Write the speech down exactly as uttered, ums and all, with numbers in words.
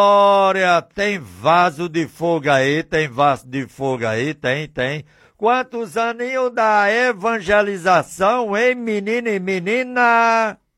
Olha, tem vaso de fogo aí, tem vaso de fogo aí, tem, tem. Quantos aninhos da evangelização, hein, menino e menina?